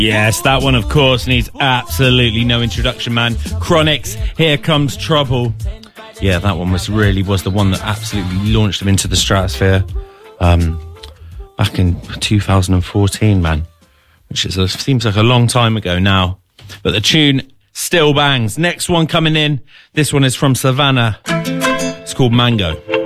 Yes, that one, of course, needs absolutely no introduction, man. Chronixx, Here Comes Trouble. Yeah, that one was the one that absolutely launched them into the stratosphere back in 2014, man. Which seems like a long time ago now. But the tune still bangs. Next one coming in. This one is from Savannah. It's called Mango.